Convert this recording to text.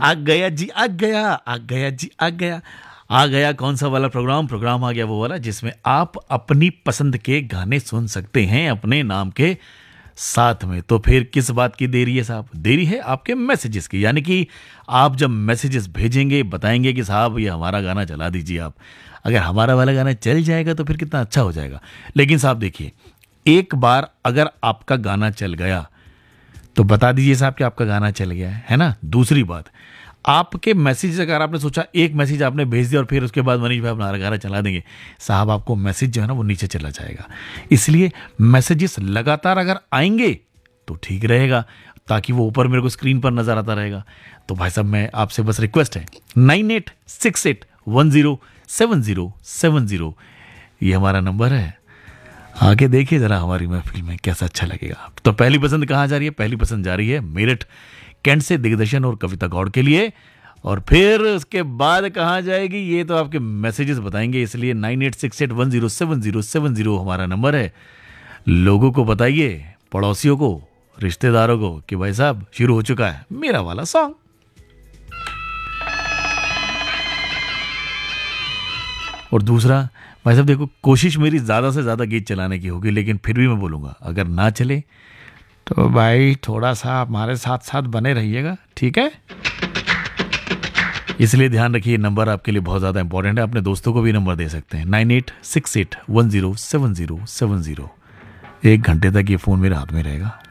आ गया जी, आ गया, आ गया जी, आ गया। आ गया कौन सा वाला प्रोग्राम आ गया वो वाला जिसमें आप अपनी पसंद के गाने सुन सकते हैं अपने नाम के साथ में। तो फिर किस बात की देरी है साहब? देरी है आपके मैसेजेस की, यानी कि आप जब मैसेजेस भेजेंगे, बताएंगे कि साहब ये हमारा गाना चला दीजिए आप। अगर हमारा वाला गाना चल जाएगा तो फिर कितना अच्छा हो जाएगा। लेकिन साहब देखिए, एक बार अगर आपका गाना चल गया तो बता दीजिए साहब कि आपका गाना चल गया है ना। दूसरी बात, आपके मैसेज, अगर आपने सोचा एक मैसेज आपने भेज दिया और फिर उसके बाद मनीष भाई अपना गाना चला देंगे, साहब आपको मैसेज जो है ना वो नीचे चला जाएगा। इसलिए मैसेजेस लगातार अगर आएंगे तो ठीक रहेगा, ताकि वो ऊपर मेरे को स्क्रीन पर नजर आता रहेगा। तो भाई साहब मैं आपसे बस रिक्वेस्ट है, 9868107070 ये हमारा नंबर है। आगे देखिए जरा हमारी महफिल में कैसा अच्छा लगेगा। तो पहली पसंद कहाँ जा रही है? पहली पसंद जा रही है मेरठ कैंट से दिग्दर्शन और कविता गौड़ के लिए। और फिर उसके बाद कहाँ जाएगी ये तो आपके मैसेजेस बताएंगे, इसलिए 9868107070 हमारा नंबर है। लोगों को बताइए, पड़ोसियों को, रिश्तेदारों को कि भाई साहब शुरू हो चुका है मेरा वाला सॉन्ग। और दूसरा भाई साहब देखो, कोशिश मेरी ज़्यादा से ज़्यादा गीत चलाने की होगी, लेकिन फिर भी मैं बोलूँगा अगर ना चले तो भाई थोड़ा सा हमारे साथ साथ बने रहिएगा, ठीक है? इसलिए ध्यान रखिए, नंबर आपके लिए बहुत ज़्यादा इंपॉर्टेंट है। अपने दोस्तों को भी नंबर दे सकते हैं, 9868107070। 1 घंटे तक ये फ़ोन मेरे हाथ में रहेगा।